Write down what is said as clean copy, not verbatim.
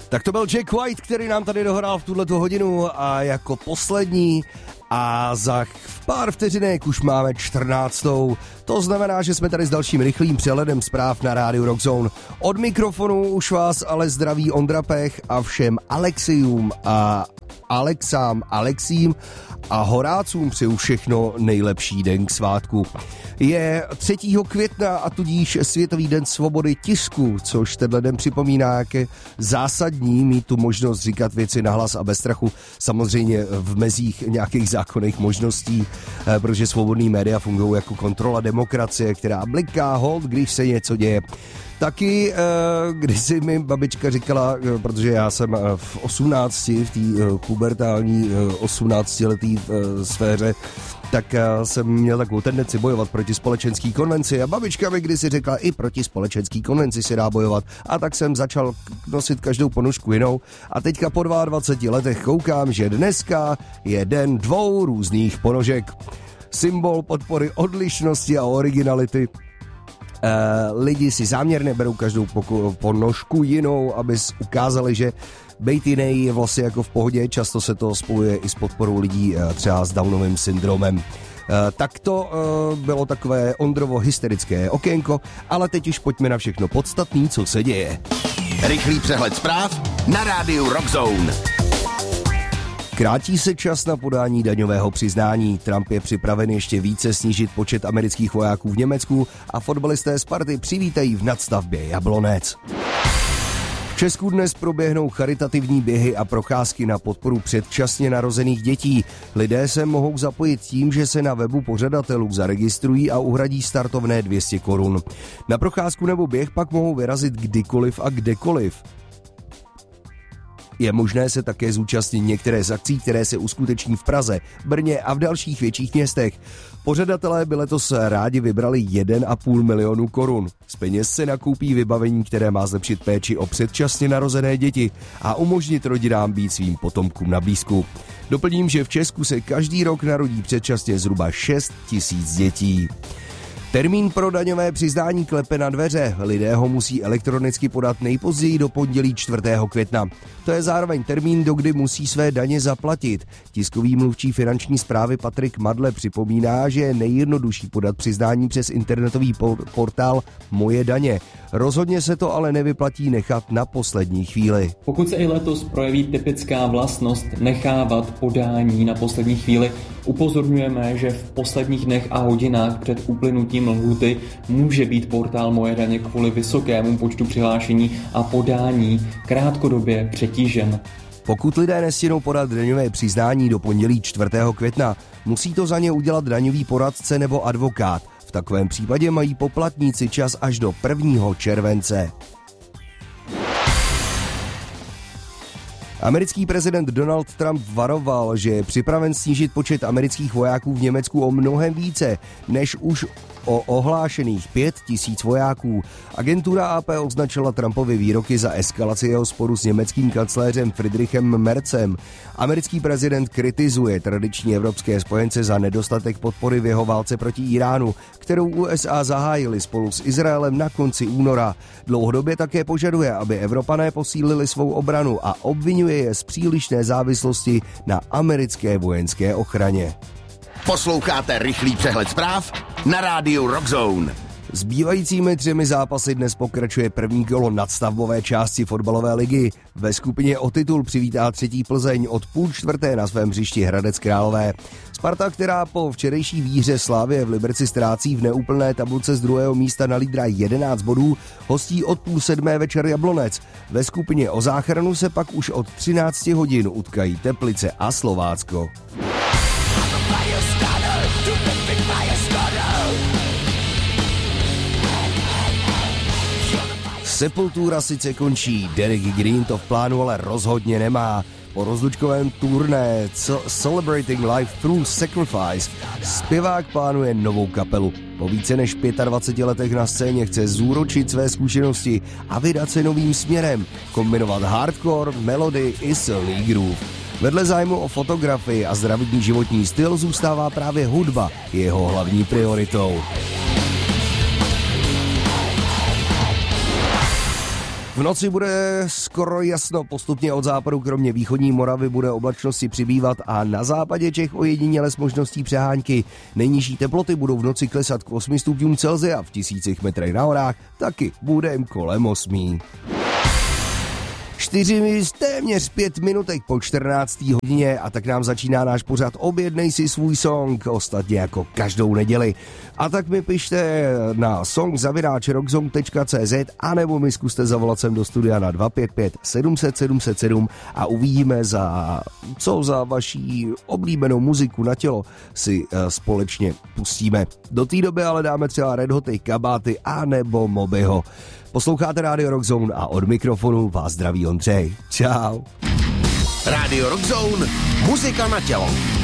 Tak to byl Jack White, který nám tady dohrál v tuhletu hodinu a jako poslední a za pár vteřinek už máme 14. To znamená, že jsme tady s dalším rychlým přehledem zpráv na rádiu Rockzone. Od mikrofonu už vás ale zdraví Ondra Pech a všem Alexiům a Alexím a Horácům přeju všechno nejlepší den k svátku. Je 3. května a tudíž Světový den svobody tisku, což tenhle den připomíná, jak je zásadní mít tu možnost říkat věci nahlas a bez strachu, samozřejmě v mezích nějakých zákonných možností, protože svobodný média fungují jako kontrola demokracie, která bliká hold, když se něco děje. Taky, když si mi babička říkala, protože já jsem v 18, v té pubertální 18letý sféře, tak jsem měl takovou tendenci bojovat proti společenský konvenci a babička mi kdysi řekla, i proti společenský konvenci se dá bojovat, a tak jsem začal nosit každou ponožku jinou a teďka po 22 letech koukám, že dneska je den 2 různých ponožek. Symbol podpory odlišnosti a originality. Lidi si záměrně berou každou ponožku jinou, aby ukázali, že bejt jiný je vlastně jako v pohodě, často se to spojuje i s podporou lidí třeba s Downovým syndromem. Tak to bylo takové Ondrovo hysterické okénko, ale teď už pojďme na všechno podstatné, co se děje. Rychlý přehled zpráv na rádiu Rockzone. Krátí se čas na podání daňového přiznání. Trump je připraven ještě více snížit počet amerických vojáků v Německu a fotbalisté Sparty přivítají v nadstavbě Jablonec. V Česku dnes proběhnou charitativní běhy a procházky na podporu předčasně narozených dětí. Lidé se mohou zapojit tím, že se na webu pořadatelů zaregistrují a uhradí startovné 200 korun. Na procházku nebo běh pak mohou vyrazit kdykoliv a kdekoliv. Je možné se také zúčastnit některé z akcí, které se uskuteční v Praze, Brně a v dalších větších městech. Pořadatelé by letos rádi vybrali 1,5 milionu korun. Z peněz se nakoupí vybavení, které má zlepšit péči o předčasně narozené děti a umožnit rodinám být svým potomkům na blízku. Doplním, že v Česku se každý rok narodí předčasně zhruba 6 000 dětí. Termín pro daňové přiznání klepe na dveře. Lidé ho musí elektronicky podat nejpozději do pondělí 4. května. To je zároveň termín, do kdy musí své daně zaplatit. Tiskový mluvčí finanční správy Patrik Madle připomíná, že je nejjednodušší podat přiznání přes internetový portál Moje daně. Rozhodně se to ale nevyplatí nechat na poslední chvíli. Pokud se i letos projeví typická vlastnost nechávat podání na poslední chvíli, upozorňujeme, že v posledních dnech a hodinách před uplynutím lhůty může být portál Moje daně kvůli vysokému počtu přihlášení a podání krátkodobě přetížen. Pokud lidé nestihnou podat daňové přiznání do pondělí 4. května, musí to za ně udělat daňový poradce nebo advokát. V takovém případě mají poplatníci čas až do 1. července. Americký prezident Donald Trump varoval, že je připraven snížit počet amerických vojáků v Německu o mnohem více, než už o ohlášených 5 000 vojáků. Agentura AP označila Trumpovy výroky za eskalaci jeho sporu s německým kancléřem Friedrichem Merzem. Americký prezident kritizuje tradiční evropské spojence za nedostatek podpory v jeho válce proti Iránu, kterou USA zahájili spolu s Izraelem na konci února. Dlouhodobě také požaduje, aby Evropané posílili svou obranu a obvinuje je z přílišné závislosti na americké vojenské ochraně. Posloucháte rychlý přehled zpráv na rádiu Rockzone. Zbývajícími 3 zápasy dnes pokračuje první kolo nadstavbové části fotbalové ligy. Ve skupině o titul přivítá 3. Plzeň od 3:30 na svém hřišti Hradec Králové. Sparta, která po včerejší výhře Slavie v Liberci ztrácí v neúplné tabulce z 2. místa na lídra 11 bodů, hostí od 6:30 večer Jablonec. Ve skupině o záchranu se pak už od 13 hodin utkají Teplice a Slovácko. Sepultura sice končí, Derek Green to v plánu ale rozhodně nemá. Po rozlučkovém turné Celebrating Life Through Sacrifice zpěvák plánuje novou kapelu. Po více než 25 letech na scéně chce zúročit své zkušenosti a vydat se novým směrem, kombinovat hardcore, melody i silný groove. Vedle zájmu o fotografii a zdravotní životní styl zůstává právě hudba jeho hlavní prioritou. V noci bude skoro jasno, postupně od západu kromě východní Moravy bude oblačnosti přibývat a na západě Čech ojediněle s možností přehánky. Nejnižší teploty budou v noci klesat k 8 stupňům Celsia, v 1000 metrech na horách taky budem kolem 8. 5 minutek po 14. hodině a tak nám začíná náš pořad Objednej si svůj song, ostatně jako každou neděli. A tak mi pište na song@rockzone.cz anebo mi zkuste zavolat sem do studia na 255 700 707 a uvidíme co za vaší oblíbenou muziku na tělo si společně pustíme. Do té doby ale dáme třeba Red Hoty, Kabáty anebo Mobyho. Posloucháte Radio Rockzone a od mikrofonu vás zdraví Ondřej. Čau. Radio Rockzone, muzika na tělo.